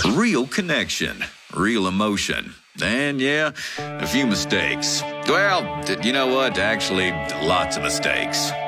Real connection, real emotion, and yeah, a few mistakes. Well, you know what? Actually, lots of mistakes.